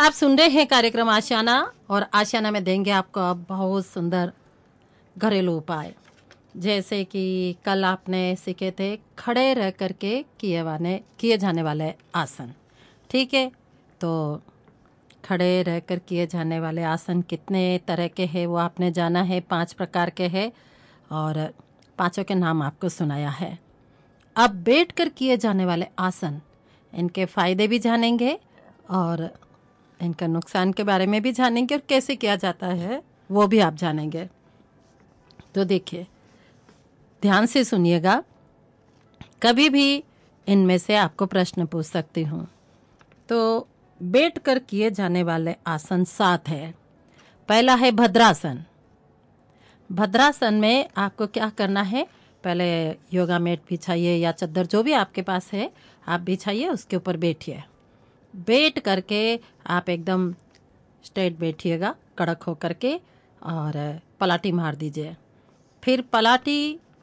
आप सुन रहे हैं कार्यक्रम आशियाना और आशियाना में देंगे आपको अब बहुत सुंदर घरेलू उपाय। जैसे कि कल आपने सीखे थे खड़े रह करके किए जाने वाले आसन। ठीक है, तो खड़े रहकर किए जाने वाले आसन कितने तरह के हैं वो आपने जाना है। 5 प्रकार के हैं और पांचों के नाम आपको सुनाया है। अब बैठकर किए जाने वाले आसन, इनके फायदे भी जानेंगे और इनका नुकसान के बारे में भी जानेंगे और कैसे किया जाता है वो भी आप जानेंगे। तो देखिए, ध्यान से सुनिएगा, कभी भी इनमें से आपको प्रश्न पूछ सकती हूँ। तो बैठकर किए जाने वाले आसन 7 है। पहला है भद्रासन। भद्रासन में आपको क्या करना है, पहले योगा मैट बिछाइए या चद्दर जो भी आपके पास है आप बिछाइए, उसके ऊपर बैठिए। बैठ करके आप एकदम स्ट्रेट बैठिएगा, कड़क हो करके, और पलाटी मार दीजिए। फिर पलाटी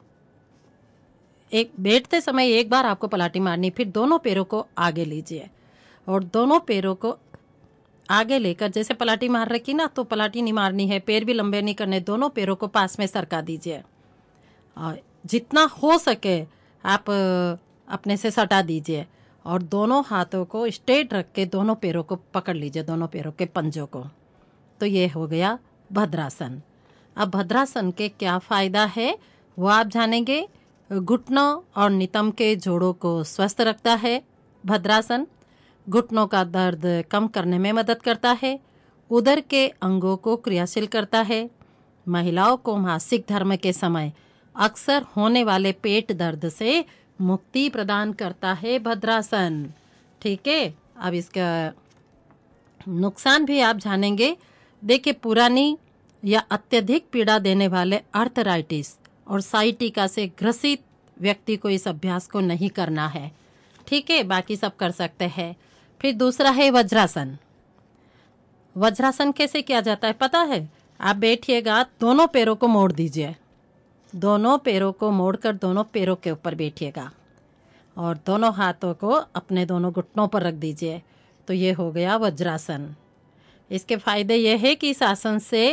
एक बैठते समय एक बार आपको पलाटी मारनी, फिर दोनों पैरों को आगे लीजिए और दोनों पैरों को आगे लेकर, जैसे पलाटी मार रखी ना, तो पलाटी नहीं मारनी है, पैर भी लंबे नहीं करने, दोनों पैरों को पास में सरका दीजिए और जितना हो सके आप अपने से सटा दीजिए और दोनों हाथों को स्ट्रेट रख के दोनों पैरों को पकड़ लीजिए, दोनों पैरों के पंजों को। तो ये हो गया भद्रासन। अब भद्रासन के क्या फायदा है वो आप जानेंगे। घुटनों और नितंब के जोड़ों को स्वस्थ रखता है भद्रासन। घुटनों का दर्द कम करने में मदद करता है। उदर के अंगों को क्रियाशील करता है। महिलाओं को मासिक धर्म के समय अक्सर होने वाले पेट दर्द से मुक्ति प्रदान करता है भद्रासन। ठीक है, अब इसका नुकसान भी आप जानेंगे। देखिए, पुरानी या अत्यधिक पीड़ा देने वाले आर्थराइटिस और साइटिका से ग्रसित व्यक्ति को इस अभ्यास को नहीं करना है। ठीक है, बाकी सब कर सकते हैं। फिर दूसरा है वज्रासन। वज्रासन कैसे किया जाता है पता है? आप बैठिएगा, दोनों पैरों को मोड़ दीजिए, दोनों पैरों को मोड़कर दोनों पैरों के ऊपर बैठिएगा और दोनों हाथों को अपने दोनों घुटनों पर रख दीजिए। तो ये हो गया वज्रासन। इसके फायदे ये है कि इस आसन से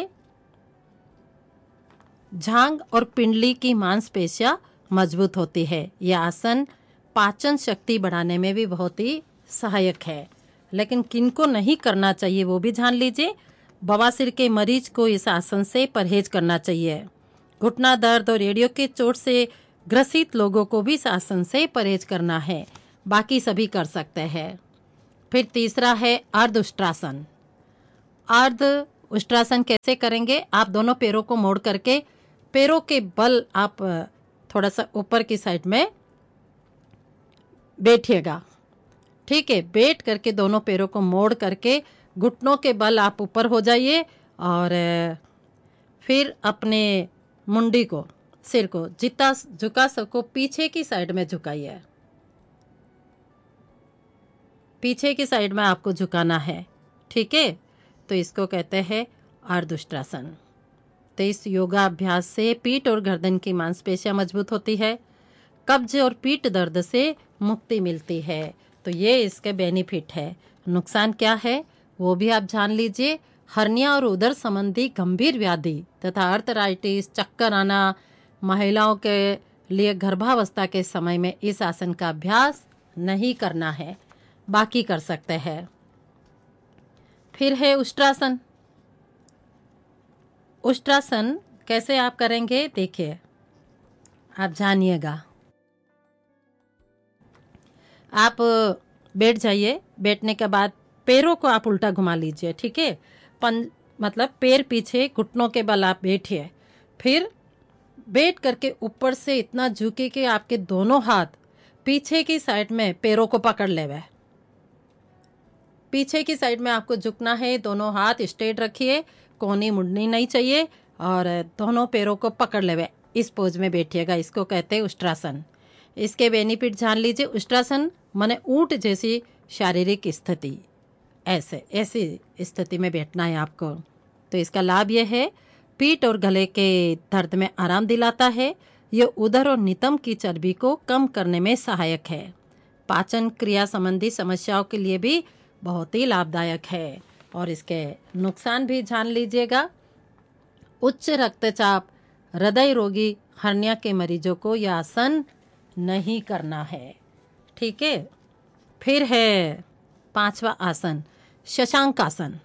जांघ और पिंडली की मांसपेशियां मजबूत होती है। यह आसन पाचन शक्ति बढ़ाने में भी बहुत ही सहायक है। लेकिन किनको नहीं करना चाहिए वो भी जान लीजिए। बवासीर के मरीज को इस आसन से परहेज करना चाहिए। घुटना दर्द और एड़ियों के चोट से ग्रसित लोगों को भी इस आसन से परहेज करना है, बाकी सभी कर सकते हैं। फिर तीसरा है अर्ध उष्ट्रासन। अर्ध उष्ट्रासन कैसे करेंगे? आप दोनों पैरों को मोड़ करके पैरों के बल आप थोड़ा सा ऊपर की साइड में बैठिएगा। ठीक है, बैठ करके दोनों पैरों को मोड़ करके घुटनों के बल आप ऊपर हो जाइए और फिर अपने मुंडी को, सिर को जितना झुका सको पीछे की साइड में झुकाइए। पीछे की साइड में आपको झुकाना है। ठीक है, तो इसको कहते हैं अर्धउष्ट्रासन। तो इस योगा अभ्यास से पीठ और गर्दन की मांसपेशियां मजबूत होती है। कब्ज और पीठ दर्द से मुक्ति मिलती है। तो ये इसके बेनिफिट है। नुकसान क्या है वो भी आप जान लीजिए। हर्निया और उदर संबंधी गंभीर व्याधि तथा आर्थराइटिस, चक्कर आना, महिलाओं के लिए गर्भावस्था के समय में इस आसन का अभ्यास नहीं करना है, बाकी कर सकते हैं। फिर है उष्ट्रासन। उष्ट्रासन कैसे आप करेंगे देखिए, आप जानिएगा। आप बैठ जाइए, बैठने के बाद पैरों को आप उल्टा घुमा लीजिए। ठीक है, मतलब पैर पीछे, घुटनों के बल आप बैठिए। फिर बैठ करके ऊपर से इतना झुके कि आपके दोनों हाथ पीछे की साइड में पैरों को पकड़ लेवे। पीछे की साइड में आपको झुकना है, दोनों हाथ स्ट्रेट रखिए, कोहनी मुड़नी नहीं चाहिए और दोनों पैरों को पकड़ लेवे। इस पोज में बैठिएगा, इसको कहते हैं उष्ट्रासन। इसके बेनिफिट जान लीजिए। उष्ट्रासन माने ऊंट जैसी शारीरिक स्थिति, ऐसी स्थिति में बैठना है आपको। तो इसका लाभ यह है, पीठ और गले के दर्द में आराम दिलाता है। यह उदर और नितंब की चर्बी को कम करने में सहायक है। पाचन क्रिया संबंधी समस्याओं के लिए भी बहुत ही लाभदायक है। और इसके नुकसान भी जान लीजिएगा। उच्च रक्तचाप, हृदय रोगी, हर्निया के मरीजों को यह आसन नहीं करना है। ठीक है। फिर है 5वां आसन, शशांक आसन।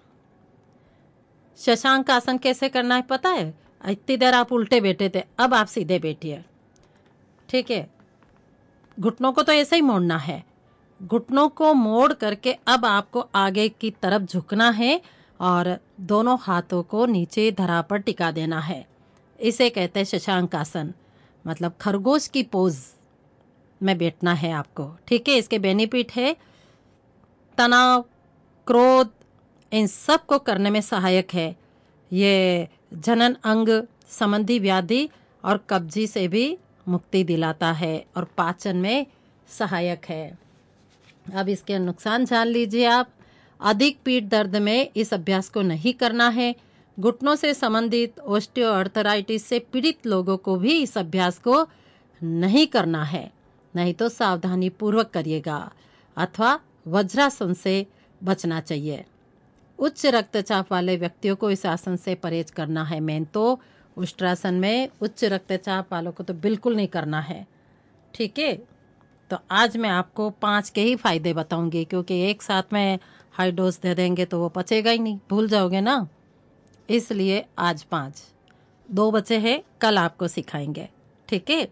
शशांक आसन कैसे करना है पता है? इतनी देर आप उल्टे बैठे थे, अब आप सीधे बैठिए। ठीक है। घुटनों को तो ऐसे ही मोड़ना है। घुटनों को मोड़ करके अब आपको आगे की तरफ झुकना है और दोनों हाथों को नीचे धरा पर टिका देना है। इसे कहते हैं शशांक आसन, मतलब खरगोश की पोज में बैठना है आपको। ठीक है। इसके बेनिफिट है तनाव, क्रोध, इन सब को करने में सहायक है। ये जनन अंग संबंधी व्याधि और कब्जी से भी मुक्ति दिलाता है और पाचन में सहायक है। अब इसके नुकसान जान लीजिए आप। अधिक पीठ दर्द में इस अभ्यास को नहीं करना है। घुटनों से संबंधित ऑस्टियोआर्थराइटिस से पीड़ित लोगों को भी इस अभ्यास को नहीं करना है, नहीं तो सावधानी पूर्वक करिएगा अथवा वज्रासन से बचना चाहिए। उच्च रक्तचाप वाले व्यक्तियों को इस आसन से परहेज करना है। मेन तो उष्ट्रासन में उच्च रक्तचाप वालों को तो बिल्कुल नहीं करना है। ठीक है। तो आज मैं आपको 5 के ही फायदे बताऊंगी, क्योंकि एक साथ में हाई डोज दे देंगे तो वो पचेगा ही नहीं, भूल जाओगे ना। इसलिए आज 5, 2 बचे हैं, कल आपको सिखाएंगे। ठीक है।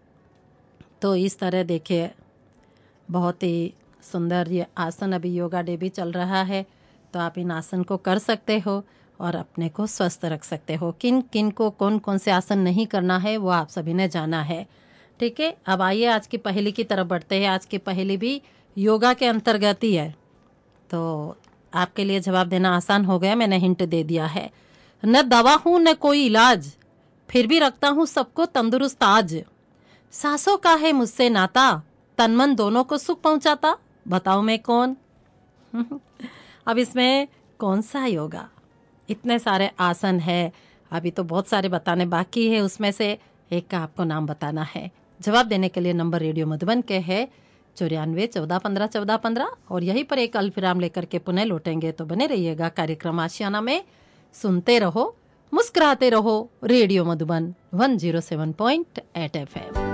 तो इस तरह देखिए, बहुत ही सुंदर ये आसन, अभी योगा डे भी चल रहा है तो आप इन आसन को कर सकते हो और अपने को स्वस्थ रख सकते हो। किन किन को कौन कौन से आसन नहीं करना है वो आप सभी ने जाना है। ठीक है। अब आइए आज की पहेली की तरफ बढ़ते हैं। आज की पहेली भी योगा के अंतर्गत ही है, तो आपके लिए जवाब देना आसान हो गया। मैंने हिंट दे दिया है। न दवा हूँ न कोई इलाज, फिर भी रखता हूँ सबको तंदुरुस्त आज। सांसों का है मुझसे नाता, तन मन दोनों को सुख पहुंचाता। बताओ मैं कौन? अब इसमें कौन सा योगा? इतने सारे आसन है, अभी तो बहुत सारे बताने बाकी है। उसमें से एक का आपको नाम बताना है। जवाब देने के लिए नंबर रेडियो मधुबन के है 94 14 15 14 15 और यहीं पर एक अल्पविराम लेकर के पुनः लौटेंगे। तो बने रहिएगा कार्यक्रम आशियाना में। सुनते रहो, मुस्कुराते रहो। Radio Madhuban 107.8 FM।